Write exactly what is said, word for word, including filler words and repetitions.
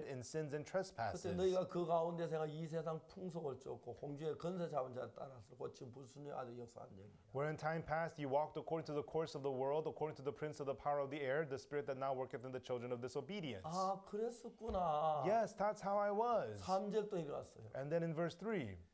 in sins and 그때 trespasses. 너희가 그 가운데 생각 이 세상 풍속을 쫓고 홍주의 건세 잡은 자를 따라서 고친 불순의 아들 역사한 얘기야. Where in time past you walked according to the course of the world, according to the prince of the power of the air, the spirit that now worketh in the children of disobedience. 아, 그랬었구나. Yes, that's how I was. 삼 절 또 일어났어요. And then in verse three,